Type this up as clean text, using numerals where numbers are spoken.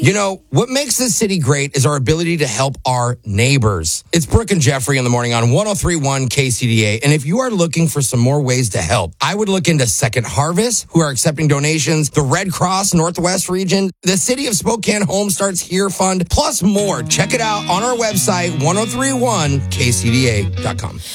You know, what makes this city great is our ability to help our neighbors. It's Brooke and Jeffrey in the morning on 103.1 KCDA. And if you are looking for some more ways to help, I would look into Second Harvest, who are accepting donations, the Red Cross Northwest region, the City of Spokane Home Starts Here Fund, plus more. Check it out on our website, 1031kcda.com.